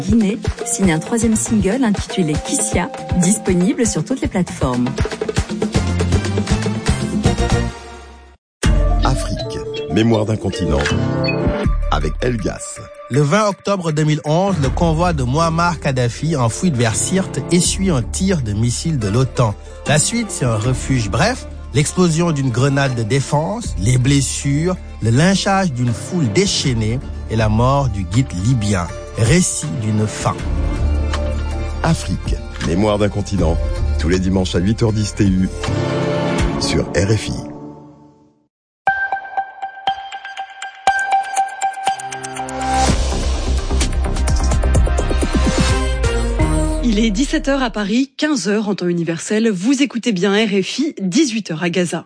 Guinée signe un 3e single intitulé Kissia, disponible sur toutes les plateformes. Afrique, mémoire d'un continent, avec Elgas. Le 20 octobre 2011, le convoi de Mouammar Kadhafi en fuite vers Sirte essuie un tir de missile de l'OTAN. La suite, c'est un refuge bref, l'explosion d'une grenade de défense, les blessures, le lynchage d'une foule déchaînée et la mort du guide libyen. Récit d'une fin. Afrique, mémoire d'un continent, tous les dimanches à 8h10 TU sur RFI. Il est 17h à Paris, 15h en temps universel. Vous écoutez bien RFI, 18h à Gaza.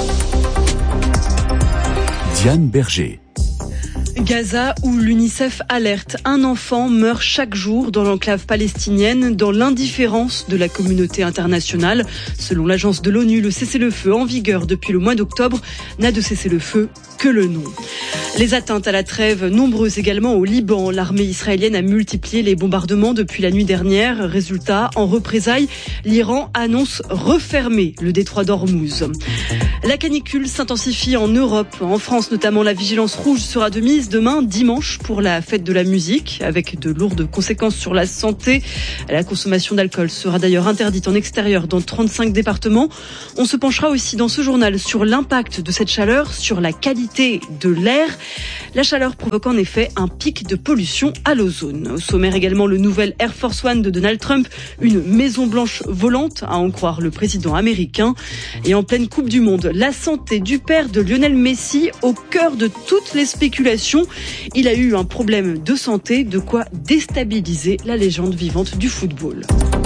Diane Berger. Gaza, où l'UNICEF alerte, un enfant meurt chaque jour dans l'enclave palestinienne, dans l'indifférence de la communauté internationale. Selon l'agence de l'ONU, le cessez-le-feu en vigueur depuis le mois d'octobre n'a de cessez-le-feu que le nom. Les atteintes à la trêve, nombreuses également au Liban. L'armée israélienne a multiplié les bombardements depuis la nuit dernière. Résultat, en représailles, l'Iran annonce refermer le détroit d'Ormuz. La canicule s'intensifie en Europe. En France notamment, la vigilance rouge sera de mise demain, dimanche, pour la fête de la musique, avec de lourdes conséquences sur la santé. La consommation d'alcool sera d'ailleurs interdite en extérieur dans 35 départements. On se penchera aussi dans ce journal sur l'impact de cette chaleur sur la qualité de l'air. La chaleur provoque en effet un pic de pollution à l'ozone. Au sommaire également, le nouvel Air Force One de Donald Trump, une Maison Blanche volante, à en croire le président américain. Et en pleine Coupe du Monde, la santé du père de Lionel Messi au cœur de toutes les spéculations. Il a eu un problème de santé, de quoi déstabiliser la légende vivante du football.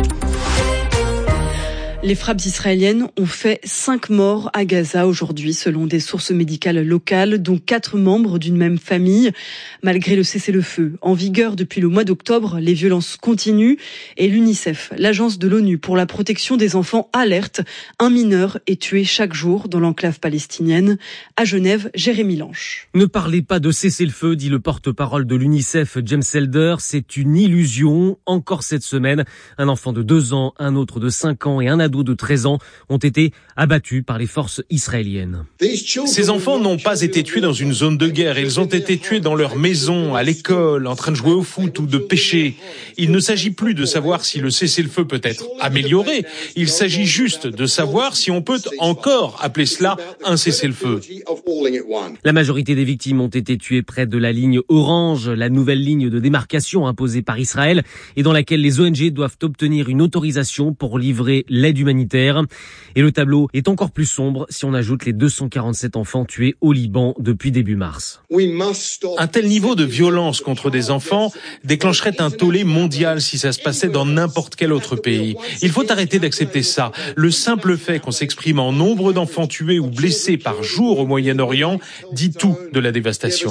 Les frappes israéliennes ont fait 5 morts à Gaza aujourd'hui, selon des sources médicales locales, dont 4 membres d'une même famille. Malgré le cessez-le-feu en vigueur depuis le mois d'octobre, les violences continuent et l'UNICEF, l'agence de l'ONU pour la protection des enfants, alerte. Un mineur est tué chaque jour dans l'enclave palestinienne. À Genève, Jérémy Lanche. Ne parlez pas de cessez-le-feu, dit le porte-parole de l'UNICEF, James Elder. C'est une illusion. Encore cette semaine, un enfant de 2 ans, un autre de 5 ans et un ado de 13 ans ont été abattus par les forces israéliennes. Ces enfants n'ont pas été tués dans une zone de guerre. Ils ont été tués dans leur maison, à l'école, en train de jouer au foot ou de pêcher. Il ne s'agit plus de savoir si le cessez-le-feu peut être amélioré. Il s'agit juste de savoir si on peut encore appeler cela un cessez-le-feu. La majorité des victimes ont été tuées près de la ligne orange, la nouvelle ligne de démarcation imposée par Israël et dans laquelle les ONG doivent obtenir une autorisation pour livrer l'aide humanitaire. Et le tableau est encore plus sombre si on ajoute les 247 enfants tués au Liban depuis début mars. Un tel niveau de violence contre des enfants déclencherait un tollé mondial si ça se passait dans n'importe quel autre pays. Il faut arrêter d'accepter ça. Le simple fait qu'on s'exprime en nombre d'enfants tués ou blessés par jour au Moyen-Orient dit tout de la dévastation.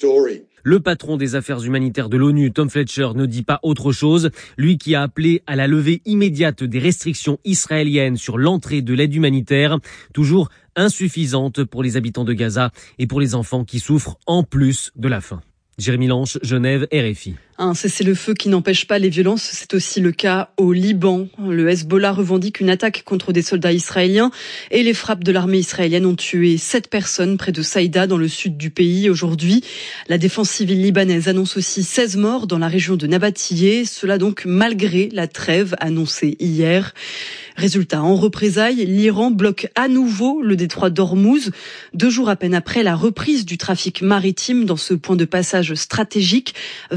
Le patron des affaires humanitaires de l'ONU, Tom Fletcher, ne dit pas autre chose. Lui qui a appelé à la levée immédiate des restrictions israéliennes sur l'entrée de l'aide humanitaire, toujours insuffisante pour les habitants de Gaza et pour les enfants qui souffrent en plus de la faim. Jérémy Lanche, Genève, RFI. Un cessez-le-feu qui n'empêche pas les violences, c'est aussi le cas au Liban. Le Hezbollah revendique une attaque contre des soldats israéliens et les frappes de l'armée israélienne ont tué 7 personnes près de Saïda dans le sud du pays aujourd'hui. La défense civile libanaise annonce aussi 16 morts dans la région de Nabatillé, cela donc malgré la trêve annoncée hier. Résultat, en représailles, l'Iran bloque à nouveau le détroit d'Ormuz, 2 jours à peine après la reprise du trafic maritime dans ce point de passage stratégique.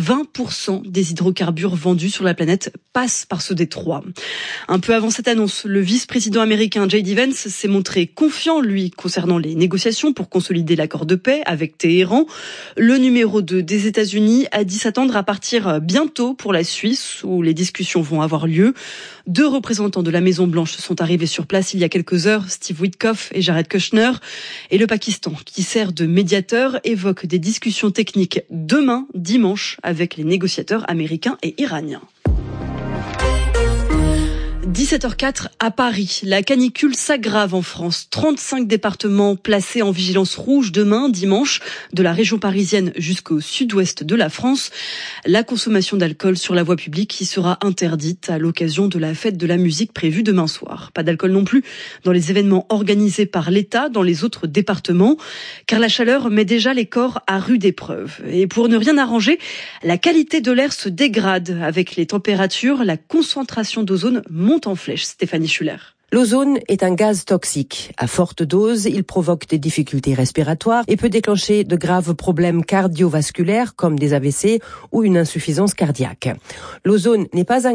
20% des hydrocarbures vendus sur la planète passent par ce détroit. Un peu avant cette annonce, le vice-président américain J.D. Vance s'est montré confiant, lui, concernant les négociations pour consolider l'accord de paix avec Téhéran. Le numéro 2 des États-Unis a dit s'attendre à partir bientôt pour la Suisse, où les discussions vont avoir lieu. 2 représentants de la Maison-Blanche sont arrivés sur place il y a quelques heures, Steve Witkoff et Jared Kushner. Et le Pakistan, qui sert de médiateur, évoque des discussions techniques demain, dimanche, avec les négociateurs américains et iraniens. 17h04 à Paris. La canicule s'aggrave en France. 35 départements placés en vigilance rouge demain, dimanche, de la région parisienne jusqu'au sud-ouest de la France. La consommation d'alcool sur la voie publique y sera interdite à l'occasion de la fête de la musique prévue demain soir. Pas d'alcool non plus dans les événements organisés par l'État dans les autres départements, car la chaleur met déjà les corps à rude épreuve. Et pour ne rien arranger, la qualité de l'air se dégrade. Avec les températures, la concentration d'ozone monte en flèche. Stéphanie Schuller. L'ozone est un gaz toxique. À forte dose, il provoque des difficultés respiratoires et peut déclencher de graves problèmes cardiovasculaires comme des AVC ou une insuffisance cardiaque. L'ozone n'est pas un